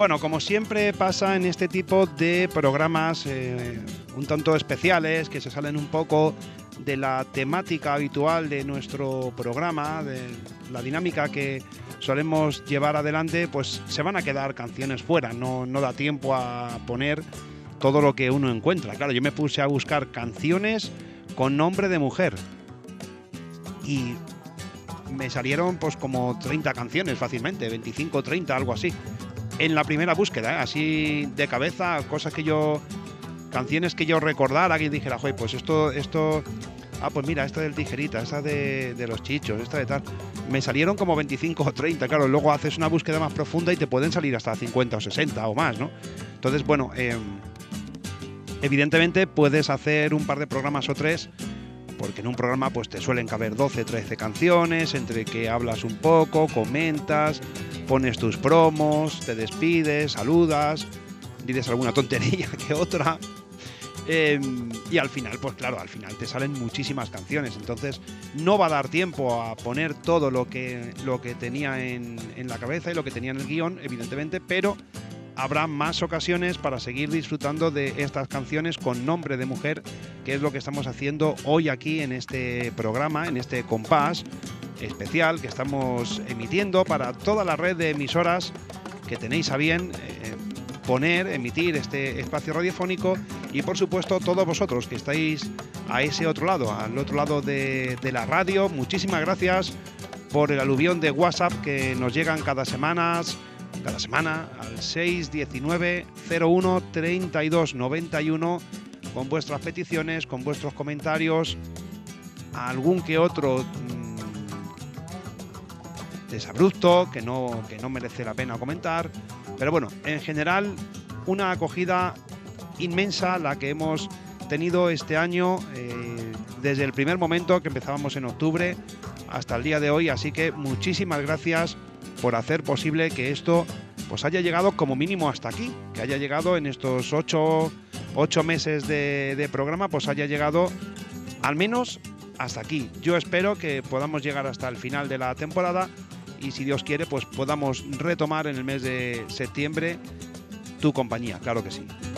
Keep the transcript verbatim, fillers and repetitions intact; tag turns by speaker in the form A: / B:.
A: Bueno, como siempre pasa en este tipo de programas eh, un tanto especiales, que se salen un poco de la temática habitual de nuestro programa, de la dinámica que solemos llevar adelante, pues se van a quedar canciones fuera, no, no da tiempo a poner todo lo que uno encuentra. Claro, yo me puse a buscar canciones con nombre de mujer y me salieron pues como treinta canciones fácilmente, veinticinco, treinta, algo así. En la primera búsqueda, ¿eh? Así de cabeza, cosas que yo... Canciones que yo recordara, que dijera, joder, pues esto, esto... Ah, pues mira, esta del Tijerita, esta de, de los Chichos, esta de tal... Me salieron como veinticinco o treinta, claro, luego haces una búsqueda más profunda y te pueden salir hasta cincuenta o sesenta o más, ¿no? Entonces, bueno, eh, evidentemente puedes hacer un par de programas o tres, porque en un programa pues te suelen caber doce, trece canciones, entre que hablas un poco, comentas, pones tus promos, te despides, saludas, dices alguna tontería que otra. Eh, y al final, pues claro, al final te salen muchísimas canciones, entonces no va a dar tiempo a poner todo lo que, lo que tenía en, en la cabeza y lo que tenía en el guión, evidentemente, pero habrá más ocasiones para seguir disfrutando de estas canciones con nombre de mujer, que es lo que estamos haciendo hoy aquí en este programa, en este compás especial que estamos emitiendo para toda la red de emisoras que tenéis a bien eh, poner, emitir este espacio radiofónico, y por supuesto todos vosotros que estáis a ese otro lado, al otro lado de, de la radio. Muchísimas gracias por el aluvión de WhatsApp que nos llegan cada semana, cada semana al seis diecinueve cero uno treinta y dos noventa y uno con vuestras peticiones, con vuestros comentarios, algún que otro mmm, desabrupto que no, que no merece la pena comentar. Pero bueno, en general, una acogida inmensa la que hemos tenido este año, eh, desde el primer momento que empezábamos en octubre hasta el día de hoy. Así que muchísimas gracias por hacer posible que esto pues haya llegado como mínimo hasta aquí, que haya llegado en estos ocho, ocho meses de, de programa, pues haya llegado al menos hasta aquí. Yo espero que podamos llegar hasta el final de la temporada y, si Dios quiere, pues podamos retomar en el mes de septiembre tu compañía, claro que sí.